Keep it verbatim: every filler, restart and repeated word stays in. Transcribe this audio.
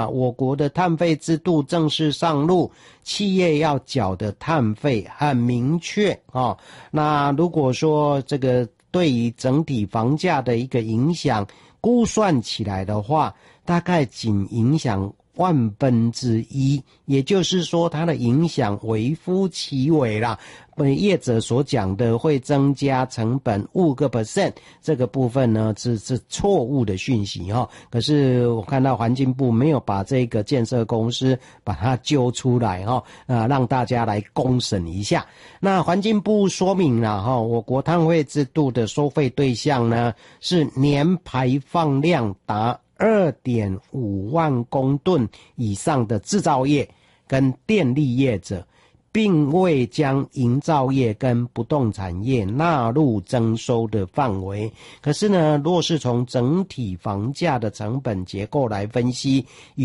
那我国的碳费制度正式上路，企业要缴的碳费很明确哦。那如果说这个对于整体房价的一个影响估算起来的话，大概仅影响万分之一，也就是说它的影响微乎其微啦。本业者所讲的会增加成本五个 percent， 这个部分呢是是错误的讯息哈。可是我看到环境部没有把这个建设公司把它揪出来哈，啊让大家来公审一下。那环境部说明了哈，我国碳费制度的收费对象呢是年排放量达二点五万公吨以上的制造业跟电力业者，并未将营造业跟不动产业纳入征收的范围。可是呢，若是从整体房价的成本结构来分析，